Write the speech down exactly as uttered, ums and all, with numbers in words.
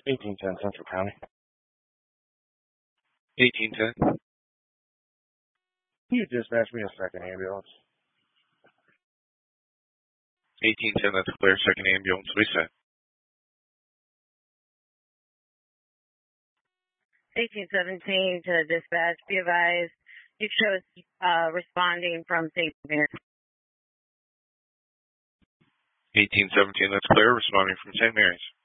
eighteen ten Central County. eighteen ten. Can you dispatch me a second ambulance? eighteen ten, that's clear. Second ambulance, reset. eighteen seventeen to dispatch, be advised, you chose uh, responding from Saint Mary's. eighteen seventeen, that's clear. Responding from Saint Mary's.